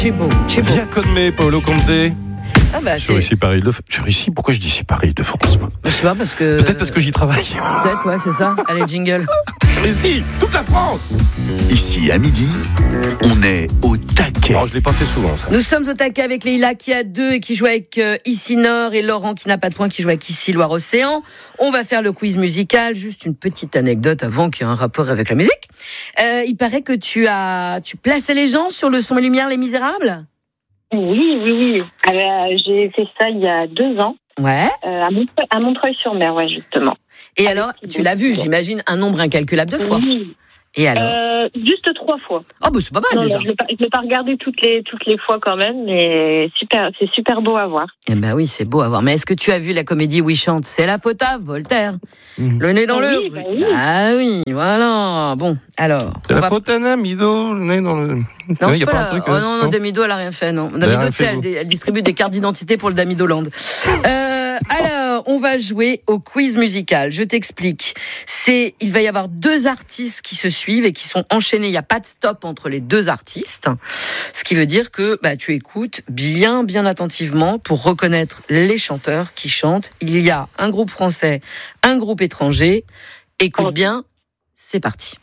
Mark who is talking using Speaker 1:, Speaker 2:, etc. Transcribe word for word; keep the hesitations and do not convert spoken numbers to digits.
Speaker 1: Chibo, Chibo.
Speaker 2: Via con me, Paolo Conte.
Speaker 1: Ah bah,
Speaker 2: Sur ici Paris de Sur ici, pourquoi je dis ici Paris de France moi
Speaker 1: Je sais pas parce que.
Speaker 2: Peut-être parce que j'y travaille.
Speaker 1: Peut-être, ouais, c'est ça. Allez, jingle.
Speaker 2: Sur ici, toute la France.
Speaker 3: Ici à midi, on est au taquet.
Speaker 2: Alors, je l'ai pas fait souvent ça.
Speaker 1: Nous sommes au taquet avec Leïla qui a deux et qui joue avec euh, Ici Nord et Laurent qui n'a pas de points qui joue avec Ici Loire-Océan. On va faire le quiz musical. Juste une petite anecdote avant qu'il y ait un rapport avec la musique. Euh, il paraît que tu as tu plaçais les gens sur le Son et Lumière Les Misérables.
Speaker 4: Oui, oui, oui. Euh, j'ai fait ça il y a deux ans.
Speaker 1: Ouais.
Speaker 4: Euh, à, Montreuil, à Montreuil-sur-Mer, ouais, justement.
Speaker 1: Et
Speaker 4: Avec
Speaker 1: alors,
Speaker 4: Thibaut.
Speaker 1: tu l'as vu, j'imagine, un nombre incalculable de fois.
Speaker 4: Oui.
Speaker 1: Et alors
Speaker 4: Euh, juste trois fois.
Speaker 1: Oh, bah c'est pas mal
Speaker 4: Non,
Speaker 1: déjà.
Speaker 4: non, je ne l'ai pas regardé toutes les, toutes les fois quand même, mais super, c'est super beau à voir.
Speaker 1: Eh ben oui, c'est beau à voir. Mais est-ce que tu as vu la comédie où il chante ? C'est la faute à Voltaire.
Speaker 2: Mmh.
Speaker 1: Le nez dans
Speaker 4: Ah
Speaker 1: le.
Speaker 4: oui, bah oui.
Speaker 1: Ah oui, voilà. Bon, alors.
Speaker 2: C'est
Speaker 1: on
Speaker 2: la
Speaker 1: va-
Speaker 2: faute à Namido, le nez dans le.
Speaker 1: Non,
Speaker 2: il
Speaker 1: c'est
Speaker 2: y a
Speaker 1: pas,
Speaker 2: pas
Speaker 1: la...
Speaker 2: un truc.
Speaker 1: Oh
Speaker 2: euh,
Speaker 1: non, non,
Speaker 2: non
Speaker 1: Damido, elle a rien fait, non.
Speaker 2: Elle a
Speaker 1: Damido,
Speaker 2: rien
Speaker 1: tu sais,
Speaker 2: fait,
Speaker 1: elle,
Speaker 2: vous.
Speaker 1: elle distribue des cartes d'identité pour le Damidoland. Euh, alors, on va jouer au quiz musical. Je t'explique. C'est, il va y avoir deux artistes qui se suivent et qui sont enchaînés. Il n'y a pas de stop entre les deux artistes. Ce qui veut dire que bah, tu écoutes bien, bien attentivement pour reconnaître les chanteurs qui chantent. Il y a un groupe français, un groupe étranger. Écoute bien, c'est parti.